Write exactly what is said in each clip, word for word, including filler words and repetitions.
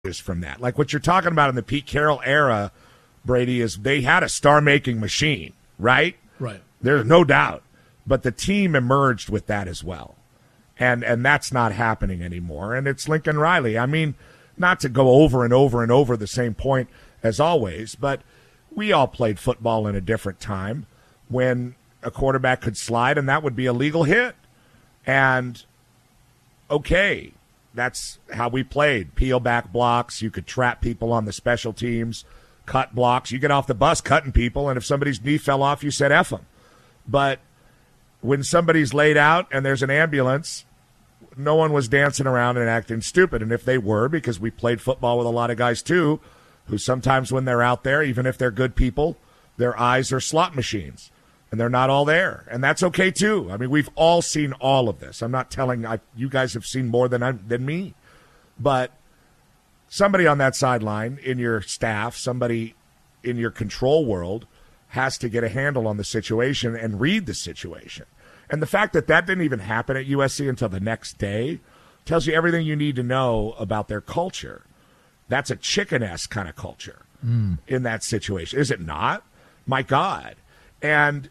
from that. Like what you're talking about in the Pete Carroll era, Brady, is they had a star-making machine, right? Right. There's no doubt. But the team emerged with that as well. And and that's not happening anymore. And it's Lincoln Riley. I mean, not to go over and over and over the same point as always, but we all played football in a different time when a quarterback could slide and that would be a legal hit. And, okay, that's how we played. Peel back blocks. You could trap people on the special teams, cut blocks. You get off the bus cutting people, and if somebody's knee fell off, you said F them. But when somebody's laid out and there's an ambulance, no one was dancing around and acting stupid. And if they were, because we played football with a lot of guys too, who sometimes when they're out there, even if they're good people, their eyes are slot machines. And they're not all there. And that's okay, too. I mean, we've all seen all of this. I'm not telling I, you guys have seen more than, I, than me. But somebody on that sideline in your staff, somebody in your control world, has to get a handle on the situation and read the situation. And the fact that that didn't even happen at U S C until the next day tells you everything you need to know about their culture. That's a chicken-esque kind of culture mm. in that situation. Is it not? My God. And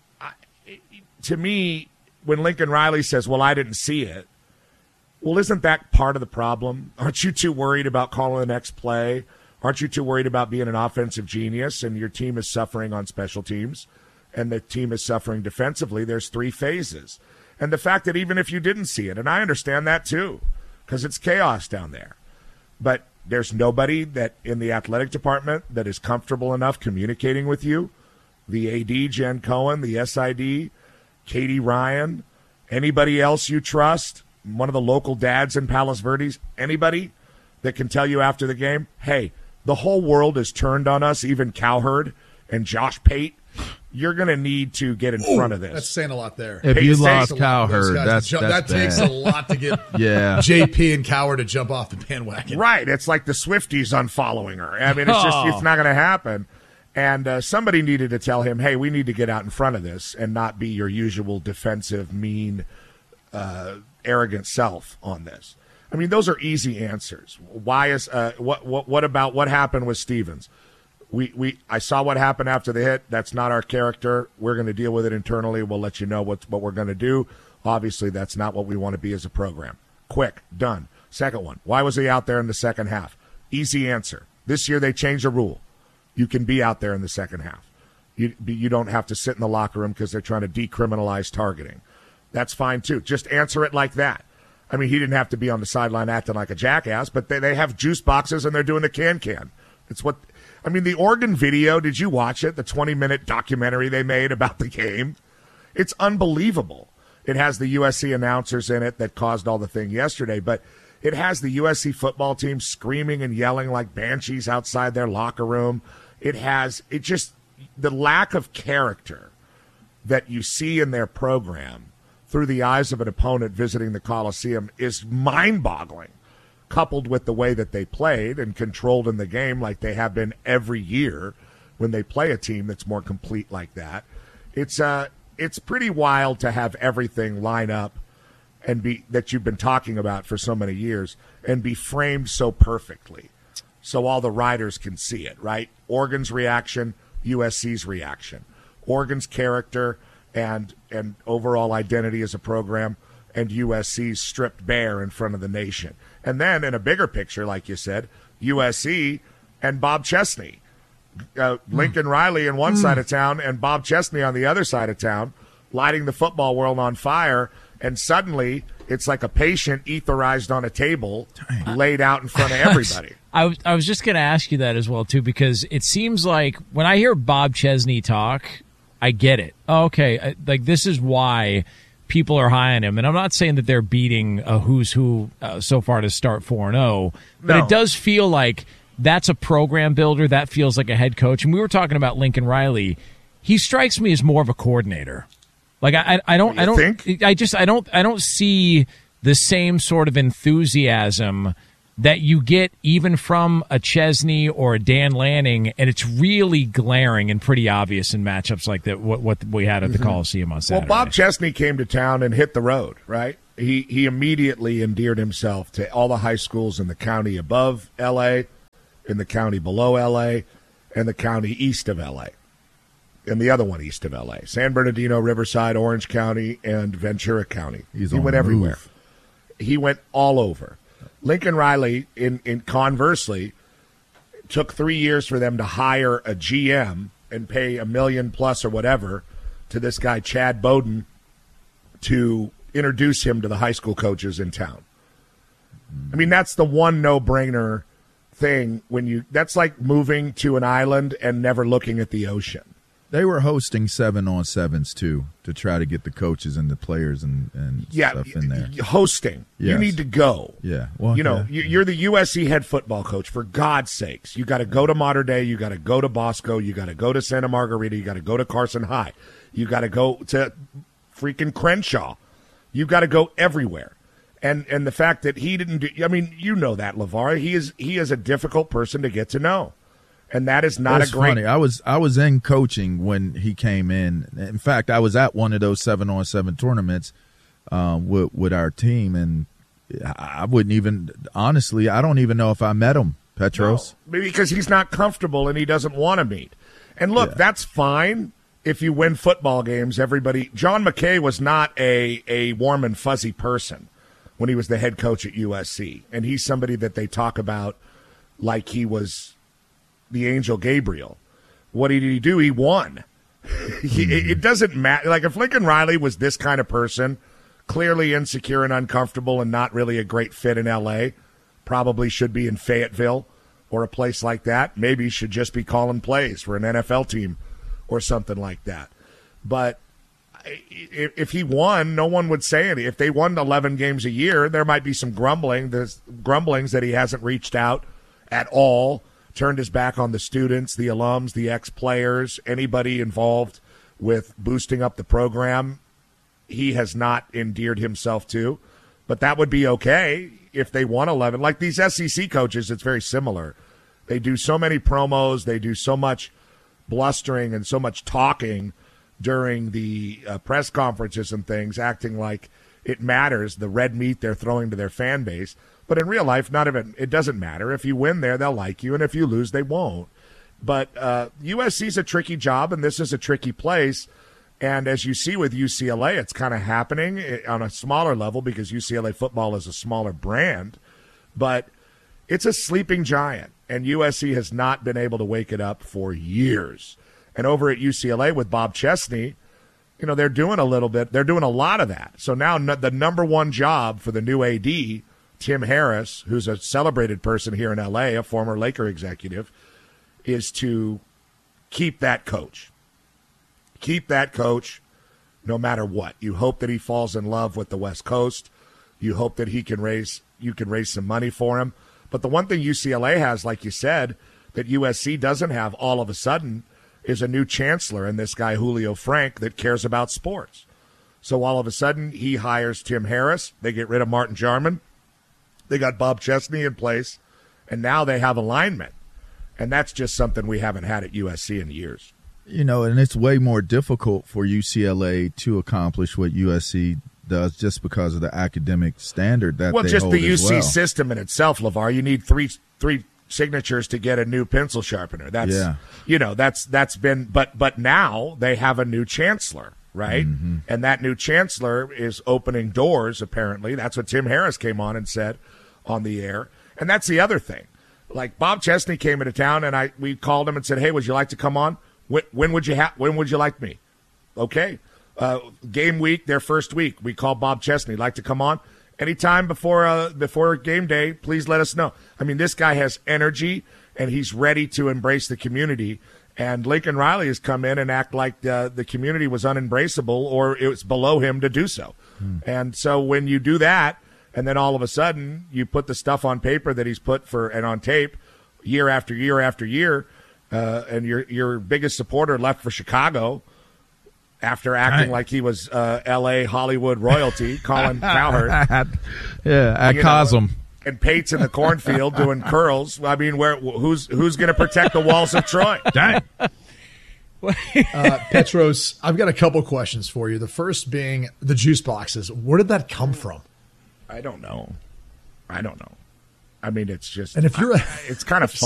to me, when Lincoln Riley says, well, I didn't see it, well, isn't that part of the problem? Aren't you too worried about calling the next play? Aren't you too worried about being an offensive genius and your team is suffering on special teams and the team is suffering defensively? There's three phases. And the fact that even if you didn't see it, and I understand that too, because it's chaos down there, but there's nobody that in the athletic department that is comfortable enough communicating with you. The A D, Jen Cohen, the S I D, Katie Ryan, anybody else you trust, one of the local dads in Palos Verdes, anybody that can tell you after the game, hey, the whole world is turned on us, even Cowherd and Josh Pate. You're going to need to get in Ooh, front of this. That's saying a lot there. If you lost Cowherd, that's, jump, that's That bad. takes a lot to get yeah. J P and Cowherd to jump off the bandwagon. Right. It's like the Swifties unfollowing her. I mean, it's just oh. it's not going to happen. And uh, somebody needed to tell him, hey, we need to get out in front of this and not be your usual defensive, mean, uh, arrogant self on this. I mean, those are easy answers. Why is uh, what what what about what happened with Stevens? We we I saw what happened after the hit. That's not our character. We're going to deal with it internally. We'll let you know what what we're going to do. Obviously, that's not what we want to be as a program. Quick, done. Second one. Why was he out there in the second half? Easy answer. This year they changed the rule. You can be out there in the second half. You you don't have to sit in the locker room because they're trying to decriminalize targeting. That's fine, too. Just answer it like that. I mean, he didn't have to be on the sideline acting like a jackass, but they, they have juice boxes and they're doing the can-can. It's what – I mean, the Oregon video, did you watch it, the twenty-minute documentary they made about the game? It's unbelievable. It has the U S C announcers in it that caused all the thing yesterday, but it has the U S C football team screaming and yelling like banshees outside their locker room. It has – it just – the lack of character that you see in their program through the eyes of an opponent visiting the Coliseum is mind-boggling, coupled with the way that they played and controlled in the game like they have been every year when they play a team that's more complete like that. It's uh, it's pretty wild to have everything line up and be that you've been talking about for so many years and be framed so perfectly so all the riders can see it, right? Oregon's reaction, U S C's reaction. Oregon's character and and overall identity as a program, and U S C's stripped bare in front of the nation. And then in a bigger picture, like you said, U S C and Bob Chesney. Uh, Lincoln mm. Riley on one mm. side of town and Bob Chesney on the other side of town, lighting the football world on fire, and suddenly it's like a patient etherized on a table laid out in front of everybody. I was, I was just going to ask you that as well, too, because it seems like when I hear Bob Chesney talk, I get it. Oh, okay, like this is why people are high on him. And I'm not saying that they're beating a who's who uh, so far to start four and oh, but no. It does feel like that's a program builder. That feels like a head coach. And we were talking about Lincoln Riley. He strikes me as more of a coordinator. Like I, I don't, you I don't, think? I just, I don't, I don't see the same sort of enthusiasm that you get even from a Chesney or a Dan Lanning, and it's really glaring and pretty obvious in matchups like that. What, what we had at the mm-hmm. Coliseum on Saturday. Well, Bob Chesney came to town and hit the road, right? He he immediately endeared himself to all the high schools in the county above L A, in the county below L A and the county east of L A, and the other one east of L A, San Bernardino, Riverside, Orange County, and Ventura County. He's he on went the everywhere. move. He went all over. Lincoln Riley, in, in conversely, took three years for them to hire a G M and pay a million plus or whatever to this guy, Chad Bowden, to introduce him to the high school coaches in town. I mean, that's the one no-brainer thing when you – that's like moving to an island and never looking at the ocean. They were hosting seven-on-sevens, too, to try to get the coaches and the players and, and yeah, stuff in there. Hosting. Yes. You need to go. Yeah. Well, you know, yeah. you- you're the U S C head football coach. For God's sakes, you got to go to Mater Dei. You got to go to Bosco. You got to go to Santa Margarita. You got to go to Carson High. You got to go to freaking Crenshaw. You got to go everywhere. And and the fact that he didn't do – I mean, you know that, LeVar. He is he is a difficult person to get to know. And that is not It's a great – funny. I was I was in coaching when he came in. In fact, I was at one of those seven-on-seven tournaments um, with, with our team, and I wouldn't even – honestly, I don't even know if I met him, Petros. No, because he's not comfortable and he doesn't want to meet. And look, Yeah. that's fine if you win football games. Everybody – John McKay was not a, a warm and fuzzy person when he was the head coach at U S C. And he's somebody that they talk about like he was the angel Gabriel. What did he do? He won. he, Mm-hmm. it doesn't matter. Like if Lincoln Riley was this kind of person, clearly insecure and uncomfortable and not really a great fit in L A, probably should be in Fayetteville or a place like that. Maybe he should just be calling plays for an N F L team or something like that. But if, if he won, no one would say anything. If they won eleven games a year, there might be some grumbling. There's grumblings that he hasn't reached out at all, turned his back on the students, the alums, the ex-players, anybody involved with boosting up the program. He has not endeared himself to. But that would be okay if they won eleven. Like these S E C coaches, it's very similar. They do so many promos. They do so much blustering and so much talking during the uh, press conferences and things, acting like it matters, the red meat they're throwing to their fan base. But in real life, not even it doesn't matter. If you win there, they'll like you, and if you lose, they won't. But uh, U S C's a tricky job, and this is a tricky place. And as you see with U C L A, it's kind of happening on a smaller level because U C L A football is a smaller brand. But it's a sleeping giant, and U S C has not been able to wake it up for years. And over at U C L A with Bob Chesney, you know, they're doing a little bit. They're doing a lot of that. So now no, the number one job for the new A D, Tim Harris, who's a celebrated person here in L A, a former Laker executive, is to keep that coach. Keep that coach no matter what. You hope that he falls in love with the West Coast. You hope that he can raise you can raise some money for him. But the one thing U C L A has, like you said, that U S C doesn't have all of a sudden is a new chancellor in this guy Julio Frank that cares about sports. So all of a sudden he hires Tim Harris. They get rid of Martin Jarman. They got Bob Chesney in place, and now they have alignment. And that's just something we haven't had at U S C in years. You know, and it's way more difficult for U C L A to accomplish what U S C does just because of the academic standard that well, they just hold the U as C well. system in itself, LeVar. You need three three signatures to get a new pencil sharpener. That's Yeah. you know that's that's been but but now they have a new chancellor, right? Mm-hmm. And that new chancellor is opening doors. Apparently, that's what Tim Harris came on and said on the air. And that's the other thing. Like Bob Chesney came into town, and I we called him and said, "Hey, would you like to come on? When, when would you ha- When would you like me?" Okay. Uh, game week, their first week, we called Bob Chesney. Like to come on anytime before uh, before game day? Please let us know. I mean, this guy has energy, and he's ready to embrace the community. And Lincoln Riley has come in and act like uh, the community was unembraceable or it was below him to do so. Hmm. And so when you do that, and then all of a sudden you put the stuff on paper that he's put for and on tape year after year after year, uh, and your your biggest supporter left for Chicago after acting right. like he was uh, L A Hollywood royalty, Colin Cowherd. yeah, at you Cosm. know, and Pate's in the cornfield doing curls. I mean, where who's who's going to protect the walls of Troy? Dang. uh, Petros, I've got a couple questions for you. The first being the juice boxes. Where did that come from? I don't know. I don't know. I mean, it's just, and if you're, a, it's kind of fun.